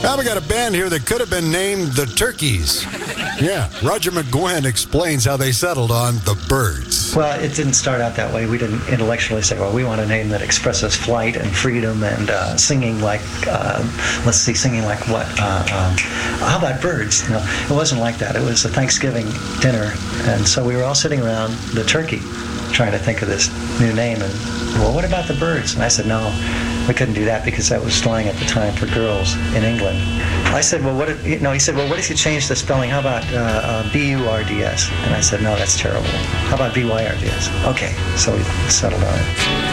Now we got a band here that could have been named the Turkeys. Yeah, Roger McGuinn explains how they settled on the Byrds. Well, it didn't start out that way. We didn't intellectually say, well, we want a name that expresses flight and freedom and singing like, singing like what? How about birds? No, it wasn't like that. It was a Thanksgiving dinner, and so we were all sitting around the turkey trying to think of this new name, and, well, what about the Byrds? And I said, no, we couldn't do that because that was slang at the time for girls in England. I said, well, what if, he said, well, what if you change the spelling? How about B-U-R-D-S? And I said, no, that's terrible. How about B-Y-R-D-S? Okay, so we settled on it.